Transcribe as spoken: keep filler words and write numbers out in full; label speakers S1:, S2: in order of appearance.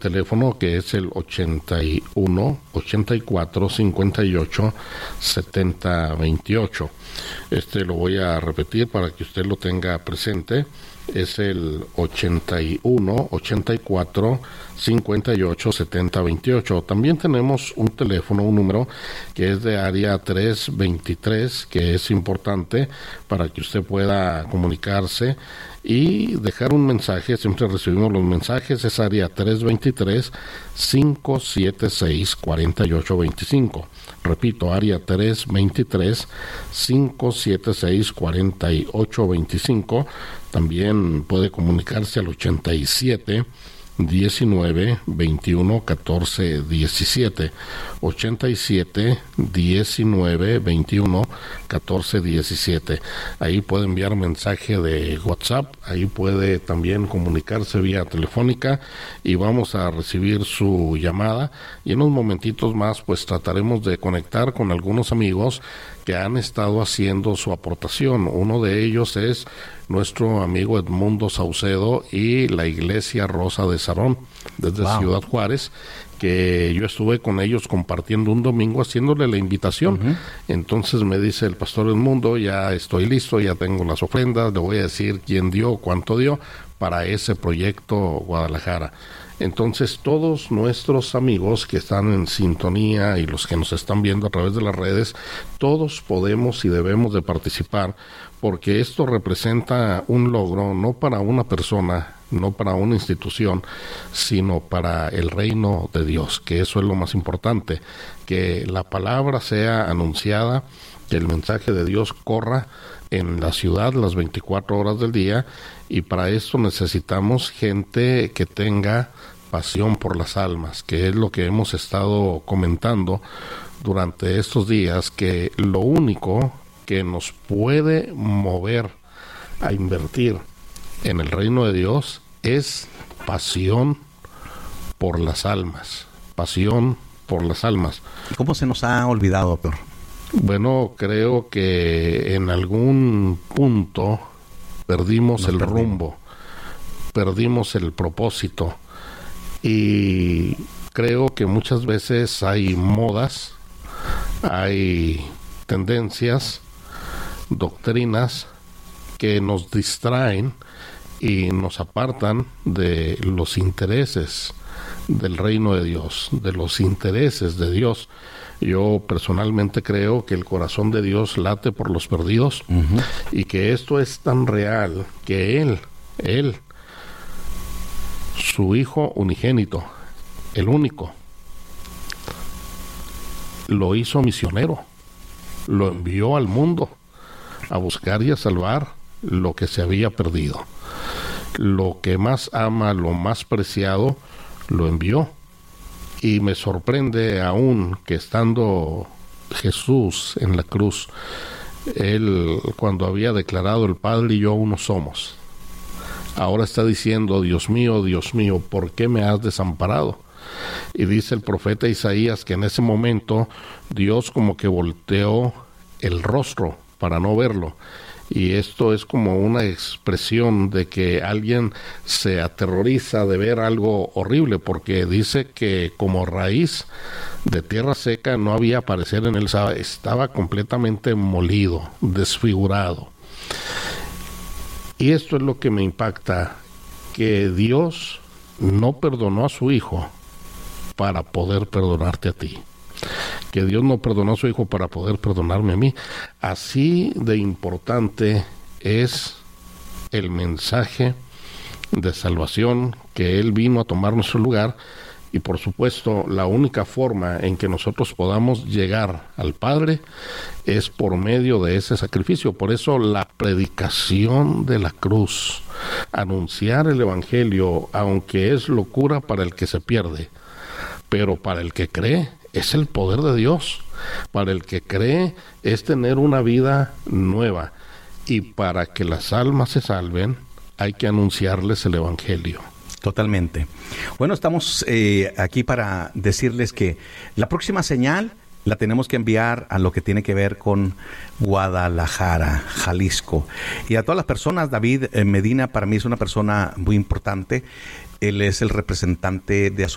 S1: teléfono que es el ochenta y uno, ochenta y cuatro, cincuenta y ocho, setenta, veintiocho. Este lo voy a repetir para que usted lo tenga presente. Es el ochenta y uno, ochenta y cuatro, cincuenta y ocho, setenta, veintiocho. También tenemos un teléfono, un número que es de área trescientos veintitrés, que es importante para que usted pueda comunicarse y dejar un mensaje. Siempre recibimos los mensajes. Es área trescientos veintitrés, cinco siete seis, cuatro ocho dos cinco. Repito, área trescientos veintitrés, cinco siete seis, cuatro ocho dos cinco. También puede comunicarse al ochenta y siete, diecinueve, veintiuno, catorce, diecisiete. ochenta y siete, diecinueve, veintiuno, catorce, diecisiete. Ahí puede enviar mensaje de WhatsApp, ahí puede también comunicarse vía telefónica y vamos a recibir su llamada, y en unos momentitos más pues trataremos de conectar con algunos amigos que han estado haciendo su aportación. Uno de ellos es nuestro amigo Edmundo Saucedo y la Iglesia Rosa de Sarón, desde wow. Ciudad Juárez, que yo estuve con ellos compartiendo un domingo haciéndole la invitación. Uh-huh. Entonces me dice el pastor Edmundo, ya estoy listo, ya tengo las ofrendas, le voy a decir quién dio, cuánto dio para ese proyecto Guadalajara. Entonces todos nuestros amigos que están en sintonía y los que nos están viendo a través de las redes, todos podemos y debemos de participar, porque esto representa un logro no para una persona, no para una institución, sino para el reino de Dios, que eso es lo más importante, que la palabra sea anunciada, que el mensaje de Dios corra en la ciudad las veinticuatro horas del día, y para esto necesitamos gente que tenga pasión por las almas, que es lo que hemos estado comentando durante estos días, que lo único que nos puede mover a invertir en el reino de Dios es pasión por las almas, pasión por las almas.
S2: ¿Cómo se nos ha olvidado, doctor?
S1: Bueno, creo que en algún punto perdimos nos el perdimos. rumbo, perdimos el propósito, y creo que muchas veces hay modas, hay tendencias, doctrinas que nos distraen y nos apartan de los intereses del reino de Dios, de los intereses de Dios. Yo personalmente creo que el corazón de Dios late por los perdidos, uh-huh. y que esto es tan real que Él, Él, su Hijo unigénito, el único, lo hizo misionero, lo envió al mundo a buscar y a salvar lo que se había perdido. Lo que más ama, lo más preciado, lo envió. Y me sorprende aún que estando Jesús en la cruz, Él cuando había declarado el Padre y yo uno somos, ahora está diciendo, Dios mío, Dios mío, ¿por qué me has desamparado? Y dice el profeta Isaías que en ese momento Dios como que volteó el rostro para no verlo. Y esto es como una expresión de que alguien se aterroriza de ver algo horrible, porque dice que como raíz de tierra seca no había aparecer en él, estaba completamente molido, desfigurado. Y esto es lo que me impacta, que Dios no perdonó a su Hijo para poder perdonarte a ti. Que Dios no perdonó a su Hijo para poder perdonarme a mí. Así de importante es el mensaje de salvación, que Él vino a tomar nuestro lugar, y por supuesto la única forma en que nosotros podamos llegar al Padre es por medio de ese sacrificio. Por eso la predicación de la cruz, anunciar el Evangelio, aunque es locura para el que se pierde, pero para el que cree es el poder de Dios. Para el que cree es tener una vida nueva, y para que las almas se salven hay que anunciarles el Evangelio.
S2: Totalmente. Bueno, estamos eh, aquí para decirles que la próxima señal la tenemos que enviar a lo que tiene que ver con Guadalajara, Jalisco. Y a todas las personas, David eh, Medina para mí es una persona muy importante. Él es el representante de